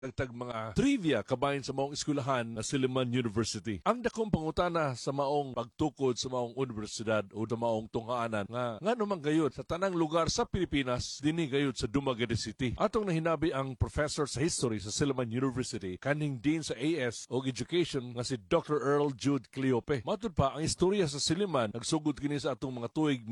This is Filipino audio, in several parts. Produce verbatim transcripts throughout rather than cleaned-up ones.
Dagdag mga trivia kabahin sa maong eskwelahan na Silliman University. Ang dakong pangutana sa maong pagtukod sa maong universidad o sa maong tunghaanan nga nga naman gayud sa tanang lugar sa Pilipinas dinhi gayud sa Dumaguete City. Atong nahinabi ang professor sa history sa Silliman University kaning dean sa A S o Education nga si Doctor Earl Jude Cleope. Matud pa ang istorya sa Silliman nagsugod kini sa atong mga tuig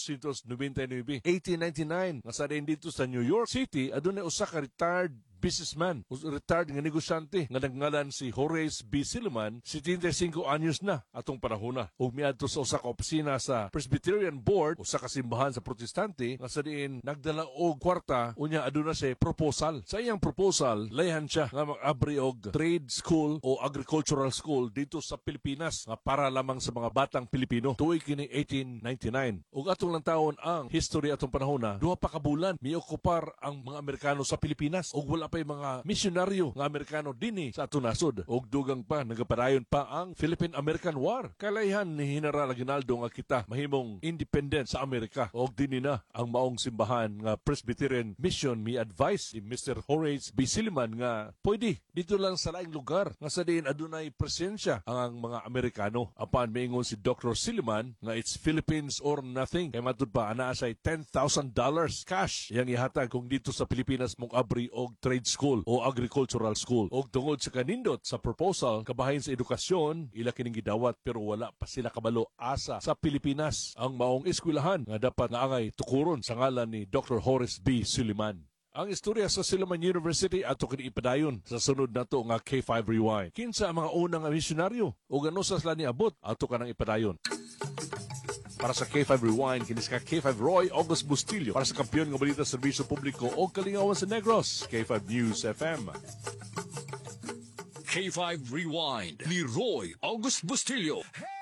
eighteen ninety-nine nga sa din dito sa New York City adunay usa ka retired businessman, retired nga negosyante nga nagngalan si Horace B. Silliman, seventy-five anyos na atong panahona. Ug miadto sa usa ka opisina sa Presbyterian Board, usa ka simbahan sa Protestante nga sa diin nagdala og kwarta unya aduna siya proposal. Sa iyang proposal, layhan siya nga mag-abri og trade school o agricultural school dito sa Pilipinas nga para lamang sa mga batang Pilipino. Tuig kini eighteen ninety-nine. Ug atong lang taon ang history atong panahona, duha pa ka bulan miokupar ang mga Amerikano sa Pilipinas ug wala pa'y mga misyonaryo nga Amerikano dinhi sa atong nasod. Og dugang pa, nagapadayon pa ang Philippine-American War. Kalayhan ni General Aguinaldo nga kita mahimong independent sa Amerika. Og dinhi na ang maong simbahan nga Presbyterian Mission mi-advise si Mister Horace B. Silliman nga pwede dito lang sa laing lugar nga sa diin adunay presensya ang mga Amerikano. Apan miingon si Doctor Silliman nga it's Philippines or nothing. Kaya matud pa, anaa say ten thousand dollars cash yang ihatag kung dito sa Pilipinas mong abri og trade school o agricultural school. Og tungod sa kanindot sa proposal kabahin sa edukasyon, ila kining gidawat pero wala pa sila kabalo asa sa Pilipinas ang maong eskwelahan nga dapat naangay tukuron sa ngalan ni Doctor Horace B. Silliman. Ang istorya sa Silliman University ato kini ipadayon sa sunod nato nga K five Rewind. Kinsa ang mga unang misyonaryo o gano sa sila niabot ato kanang ipadayon. Para sa K five Rewind, kinis ka K five Roy August Bustillo. Para sa kampiyon nga balita sa serbisyo publiko o kalingawan sa Negros, K five News F M. K five Rewind ni Roy August Bustillo.